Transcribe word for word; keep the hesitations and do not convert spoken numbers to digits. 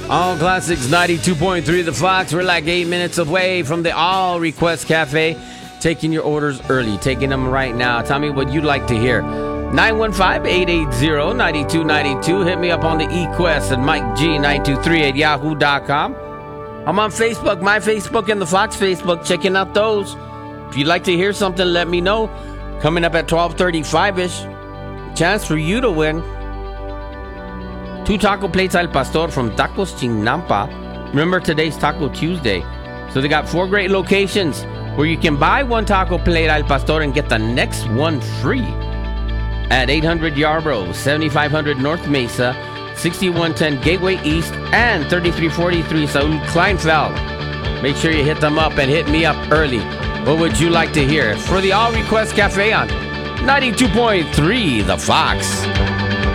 All Classics ninety-two point three The Fox. We're like eight minutes away from the All Request Cafe. Taking your orders early. Taking them right now. Tell me what you'd like to hear. nine one five, eight eight zero, nine two nine two. Hit me up on the eQuest at Mike G nine two three at yahoo dot com. I'm on Facebook, my Facebook and the Fox Facebook. Checking out those. If you'd like to hear something, let me know. Coming up at twelve thirty-five-ish. Chance for you to win. Two taco plates al pastor from Tacos Chinampa. Remember, today's Taco Tuesday. So they got four great locations where you can buy one taco plate al pastor and get the next one free. At eight hundred Yarborough, seventy-five hundred North Mesa, sixty-one ten Gateway East, and thirty-three forty-three Saul Kleinfeld. Make sure you hit them up and hit me up early. What would you like to hear? For the All Request Cafe on ninety-two point three The Fox.